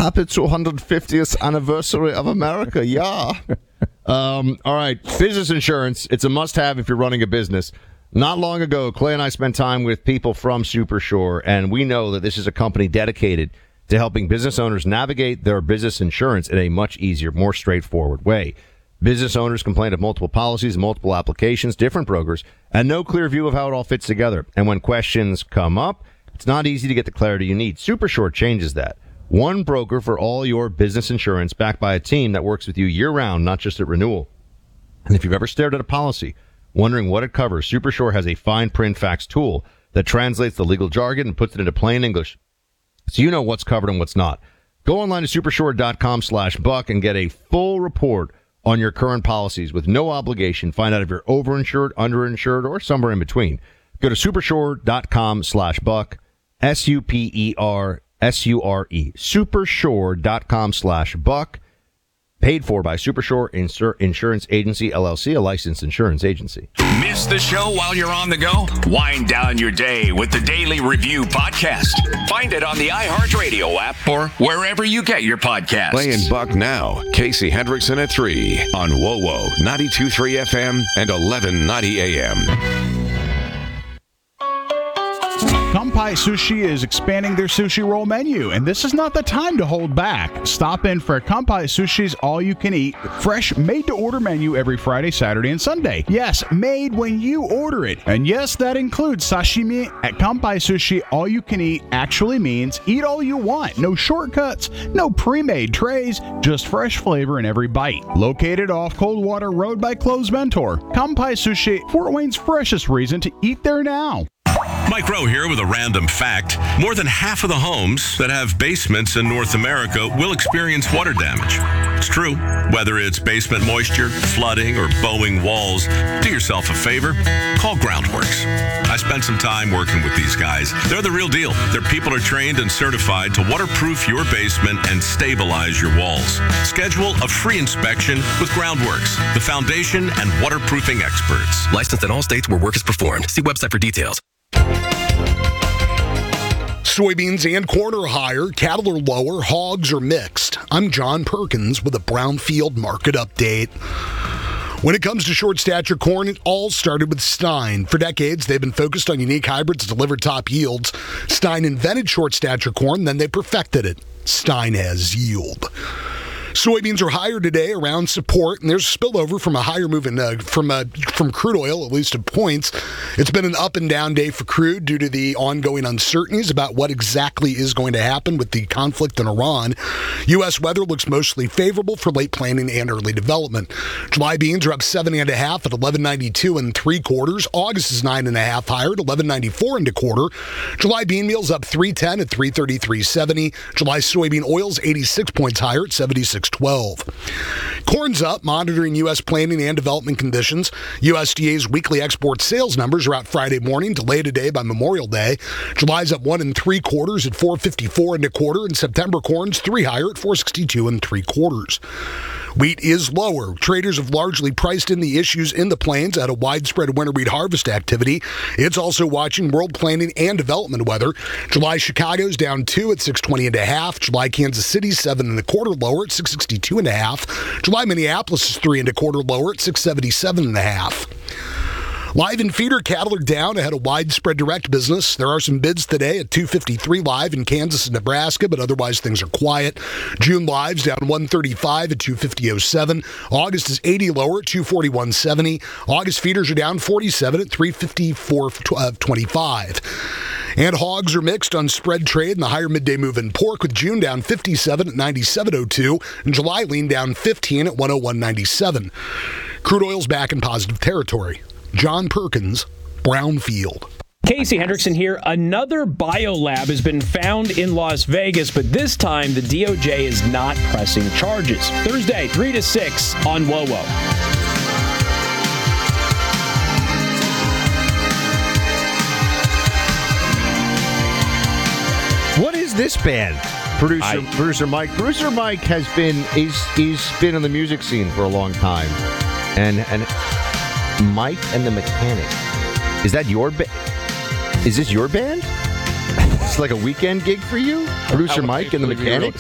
Happy 250th anniversary of America, yeah. All right, business insurance. It's a must-have if you're running a business. Not long ago, Clay and I spent time with people from Supershore, and we know that this is a company dedicated to helping business owners navigate their business insurance in a much easier, more straightforward way. Business owners complain of multiple policies, multiple applications, different brokers, and no clear view of how it all fits together. And when questions come up, it's not easy to get the clarity you need. Supershore changes that. One broker for all your business insurance, backed by a team that works with you year-round, not just at renewal. And if you've ever stared at a policy, wondering what it covers, Supershore has a fine print facts tool that translates the legal jargon and puts it into plain English, so you know what's covered and what's not. Go online to supershore.com/buck and get a full report on your current policies with no obligation. Find out if you're overinsured, underinsured, or somewhere in between. Go to supershore.com/buck, SUPERSURE, supershore.com/buck. Paid for by Supershore Insurance Agency, LLC, a licensed insurance agency. Miss the show while you're on the go? Wind down your day with the Daily Review podcast. Find it on the iHeartRadio app or wherever you get your podcasts. Playing Buck now. Casey Hendrickson at 3 on WoWo 92.3 FM and 1190 AM. Kampai Sushi is expanding their sushi roll menu, and this is not the time to hold back. Stop in for Kampai Sushi's all-you-can-eat, fresh, made-to-order menu every Friday, Saturday, and Sunday. Yes, made when you order it. And yes, that includes sashimi. At Kampai Sushi, all-you-can-eat actually means eat all you want. No shortcuts, no pre-made trays, just fresh flavor in every bite. Located off Coldwater Road by Cloves Mentor, Kampai Sushi, Fort Wayne's freshest reason to eat there now. Mike Rowe here with a random fact. More than half of the homes that have basements in North America will experience water damage. It's true. Whether it's basement moisture, flooding, or bowing walls, do yourself a favor. Call Groundworks. I spent some time working with these guys. They're the real deal. Their people are trained and certified to waterproof your basement and stabilize your walls. Schedule a free inspection with Groundworks, the foundation and waterproofing experts. Licensed in all states where work is performed. See website for details. Soybeans and corn are higher, cattle are lower, hogs are mixed. I'm John Perkins with a Brownfield market update. When it comes to short stature corn, it all started with Stein. For decades, they've been focused on unique hybrids to deliver top yields. Stein invented short stature corn, then they perfected it. Stein has yield. Soybeans are higher today around support, and there's spillover from a higher move from crude oil, at least at points. It's been an up and down day for crude due to the ongoing uncertainties about what exactly is going to happen with the conflict in Iran. U.S. weather looks mostly favorable for late planting and early development. July beans are up 7.5 at 11.92 3/4. August is 9.5 higher at 11.94 1/4. July bean meal's up 3.10 at 333.70. July soybean oil's 86 points higher at 76.12. Corn's up, monitoring U.S. planting and development conditions. USDA's weekly export sales numbers are out Friday morning, delayed today by Memorial Day. July's up 1 3/4 at 4.54 1/4, and September corn's 3 higher at 4.62 3/4. Wheat is lower. Traders have largely priced in the issues in the plains at a widespread winter wheat harvest activity. It's also watching world planting and development weather. July Chicago's down 2 at 620.5. July Kansas City's 7 1/4 lower at 662.5. July Minneapolis is 3 1/4 lower at 677.5. Live and feeder cattle are down ahead of widespread direct business. There are some bids today at $253 live in Kansas and Nebraska, but otherwise things are quiet. June live's down $135 at $250.07. August is 80 lower at $241.70. August feeders are down 47 at $354.25. And hogs are mixed on spread trade and the higher midday move in pork, with June down 57 at 97.02 and July lean down 15 at 101.97. Crude oil's back in positive territory. John Perkins, Brownfield. Casey Hendrickson here. Another biolab has been found in Las Vegas, but this time the DOJ is not pressing charges. Thursday, 3 to 6 on WoWo. What is this band? Producer Mike. Producer Mike has been he's been in the music scene for a long time, and Mike and the Mechanic. Is that your band? Is this your band? It's like a weekend gig for you? Producer Mike and the Mechanic?